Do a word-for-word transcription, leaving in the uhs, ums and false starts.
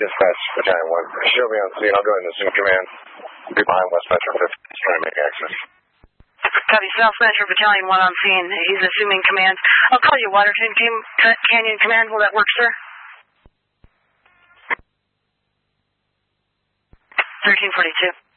Dispatch, Battalion one. Show me on scene. I'll go ahead and assume command. Be behind West Metro fifth. Just trying to make access. Copy. South Metro Battalion one on scene. He's assuming command. I'll call you Waterton Canyon Command. Will that work, sir? thirteen forty-two.